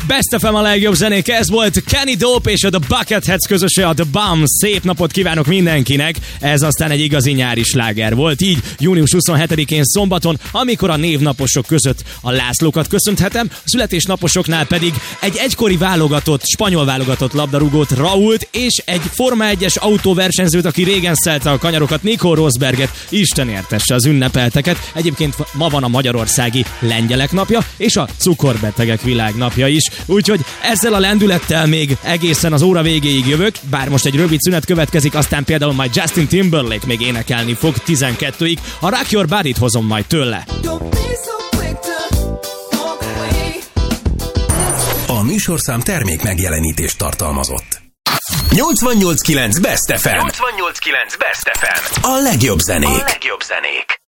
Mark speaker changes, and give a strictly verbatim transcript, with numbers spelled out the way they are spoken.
Speaker 1: Best ef em a legjobb zenék, ez volt Kenny Dope és a The Bucketheads közöse, a The Bum. Szép napot kívánok mindenkinek, ez aztán egy igazi nyári sláger volt, így június huszonhetedikén szombaton, amikor a névnaposok között a Lászlókat köszönhetem, a születésnaposoknál pedig egy egykori válogatott, spanyol válogatott labdarúgót, Rault, és egy Forma egyes autóversenyzőt, aki régen szelte a kanyarokat, Nico Rosberget, Isten értesse az ünnepelteket. Egyébként ma van a magyarországi lengyelek napja, és a cukorbetegek világnapja is. Úgyhogy ezzel a lendülettel még egészen az óra végéig jövök, bár most egy rövid szünet következik, aztán például majd Justin Timberlake még énekelni fog tizenkettőig. A Rock Your Body-t hozom majd tőle.
Speaker 2: A műsorszám termék megjelenítést tartalmazott. nyolcvannyolc kilenc Best ef em.
Speaker 3: nyolcvannyolc kilenc Best ef em.
Speaker 2: A legjobb zenék.
Speaker 3: A legjobb zenék.